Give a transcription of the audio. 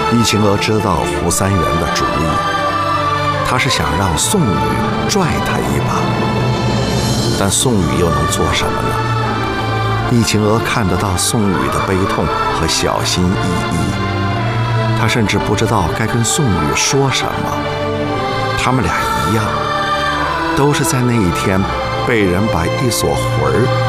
易秦娥知道胡三元的主意，他是想让宋宇拽他一把，但宋宇又能做什么呢？易秦娥看得到宋宇的悲痛和小心翼翼，他甚至不知道该跟宋宇说什么。他们俩一样，都是在那一天被人把一锁魂儿